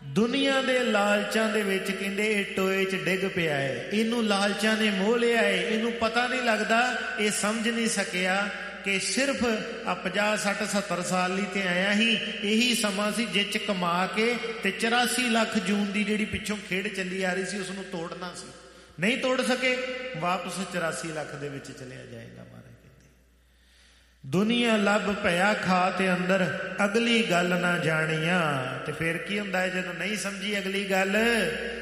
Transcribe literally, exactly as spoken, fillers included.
ਦੁਨੀਆ ਦੇ ਲਾਲਚਾਂ ਦੇ ਵਿੱਚ ਕਹਿੰਦੇ ਇਹ ਟੋਏ 'ਚ ਡਿੱਗ ਪਿਆ ਹੈ, ਇਹਨੂੰ ਲਾਲਚਾਂ ਨੇ ਮੋਹ ਲਿਆ ਹੈ, ਇਹਨੂੰ ਪਤਾ ਨਹੀਂ ਲੱਗਦਾ, ਇਹ ਸਮਝ ਨਹੀਂ ਸਕਿਆ ਕਿ ਸਿਰਫ ਆ ਪੰਜਾਹ ਸੱਠ ਸੱਤਰ ਸਾਲ ਲਈ ਤੇ ਆਇਆ ਹੀ, ਇਹੀ ਸਮਾਂ ਸੀ ਜਿਹ 'ਚ ਕਮਾ ਕੇ ਤੇ ਚੁਰਾਸੀ ਲੱਖ ਜੂਨ ਦੀ ਜਿਹੜੀ ਪਿੱਛੋਂ ਖੇਡ ਚੱਲੀ ਆ ਰਹੀ ਸੀ ਉਸਨੂੰ ਤੋੜਨਾ ਸੀ। ਨਹੀਂ ਤੋੜ ਸਕੇ, ਵਾਪਸ ਚੁਰਾਸੀ ਲੱਖ ਦੇ ਵਿੱਚ ਚਲਿਆ ਜਾਏਗਾ। ਮਹਾਰਾਜ ਕਹਿੰਦੇ ਦੁਨੀਆ ਲੱਭ ਭਇਆ ਖਾ ਤੇ ਅੰਦਰ, ਅਗਲੀ ਗੱਲ ਨਾ ਜਾਣੀਆਂ। ਤੇ ਫਿਰ ਕੀ ਹੁੰਦਾ ਹੈ ਜਦੋਂ ਨਹੀਂ ਸਮਝੀ ਅਗਲੀ ਗੱਲ?